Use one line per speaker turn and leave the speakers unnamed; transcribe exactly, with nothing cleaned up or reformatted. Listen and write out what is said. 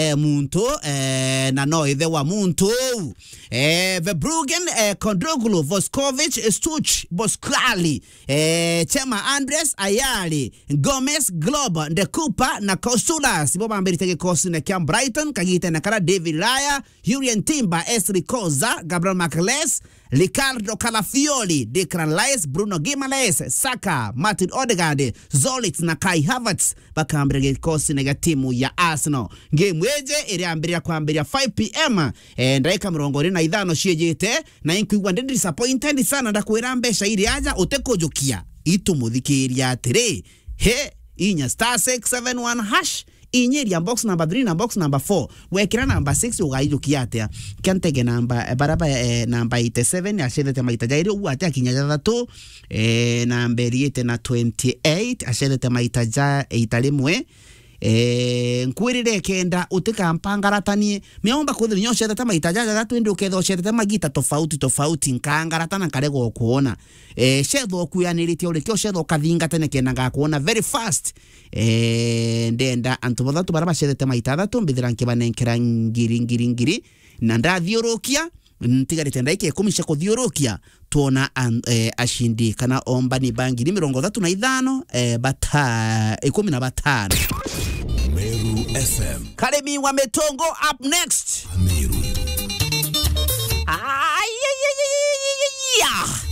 eh, muntu eh, na no ithe wa muntu eh, Verbruggen eh, Kondroglu Voskovic Stuch Bosklali eh, Chema Andres Ayali Gomez Globa Ndekupa na Kosulas ibo bambirite gikosi na Cam Brighton kagite na kala David Raya Hurrien Timber Esri Koza Gabriel Magalhaes Ricardo Calafiori Declan Rice Bruno Guimaraes Saka Martin Odegaard Zolit na Kai Havertz bakambira gikosi na timu ya Arsenal game weje iriambiria kwambiria five p m eh, ndaika mirongo ine na ithano ciejete na inkuigwa ndi disappointed sana ndakwira mbesha iri aja utekojokia itumuthikiria atiri he inya star six seven one hash inyeri box number three na box number four wekira number six ugaijukia atia kantege number baraba eh, number eighty-seven ashedete maita jairi uate akinya gatatu eh, number eight na twenty-eight ashedete maita ja italimwe eh nkwirire kenda utika mpangaratanie meomba kuthiri nyoshe tata maitajaja gatu ndi uketho shetete magita tofauti tofauti nkangaratana karego kuona eh shetho kuyanirite uri kyo shetho kathinga tene kenda ngakuona very fast eh ndenda antu bothatu baraba shetete maitatatu mbithira nkibanenkera ngiri ngiri ngiri na ndathiurukia ntigarite ndaike kumisha kuthiurukia tuona eh, ashindi kana omba ni bangiri mirongo thatu na ithano eh, bata ikumi na batano
Meru F M.
Karemi wa Metongo up next.
Meru.
Ay, ay, ay, ay, ay, ay.